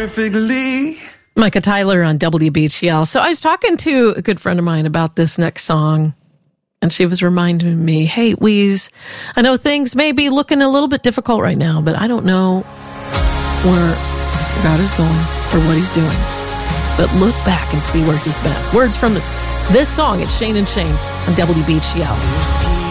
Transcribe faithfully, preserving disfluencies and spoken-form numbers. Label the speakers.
Speaker 1: perfectly.
Speaker 2: Micah Tyler on W B G L. So I was talking to a good friend of mine about this next song, and she was reminding me, hey, Weeze, I know things may be looking a little bit difficult right now, but I don't know where God is going or what he's doing. But look back and see where he's been. Words from the, this song, it's Shane and Shane on W B G L.